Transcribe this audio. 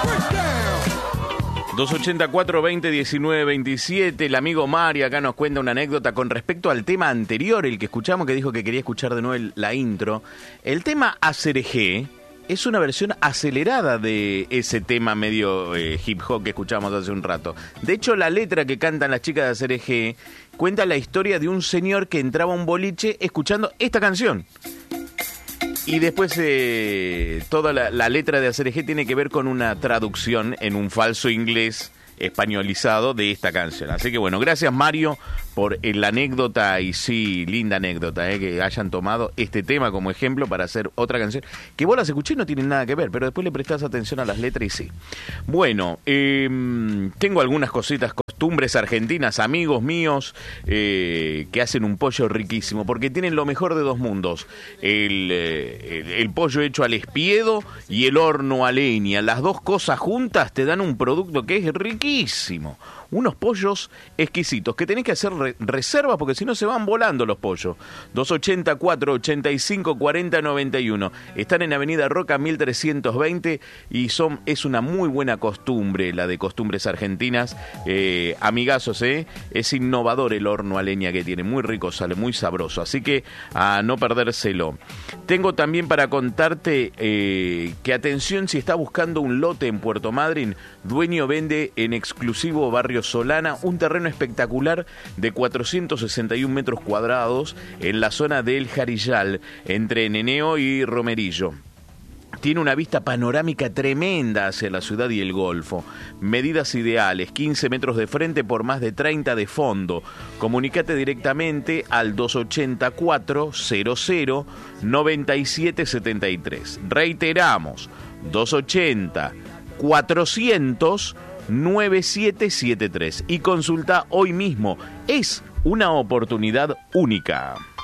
284-20-19-27. El amigo Mario acá nos cuenta una anécdota con respecto al tema anterior, el que escuchamos, que dijo que quería escuchar de nuevo la intro. El tema Aserejé es una versión acelerada de ese tema medio hip hop que escuchamos hace un rato. De hecho, la letra que cantan las chicas de Aserejé cuenta la historia de un señor que entraba a un boliche escuchando esta canción. Y después toda la letra de Aserejé tiene que ver con una traducción en un falso inglés españolizado de esta canción. Así que bueno, gracias Mario por la anécdota, y sí, linda anécdota, que hayan tomado este tema como ejemplo para hacer otra canción, que vos las escuché y no tienen nada que ver, pero después le prestás atención a las letras y sí. Bueno, tengo algunas cositas, costumbres argentinas, amigos míos, que hacen un pollo riquísimo, porque tienen lo mejor de dos mundos, el pollo hecho al espiedo y el horno a leña. Las dos cosas juntas te dan un producto que es riquísimo. Unos pollos exquisitos, que tenés que hacer reservas porque si no se van volando los pollos. 284-85-40-91. Están en Avenida Roca 1320 y es una muy buena costumbre, la de costumbres argentinas. Amigazos, es innovador el horno a leña que tiene, muy rico, sale muy sabroso, así que a no perdérselo. Tengo también para contarte que atención, si está buscando un lote en Puerto Madryn, Dueño vende en exclusivo Barrio Solana un terreno espectacular de 461 metros cuadrados en la zona del Jarillal, entre Neneo y Romerillo. Tiene una vista panorámica tremenda hacia la ciudad y el Golfo. Medidas ideales, 15 metros de frente por más de 30 de fondo. Comunicate directamente al 280-00-9773. Reiteramos, 280-400-9773. Y consulta hoy mismo. Es una oportunidad única.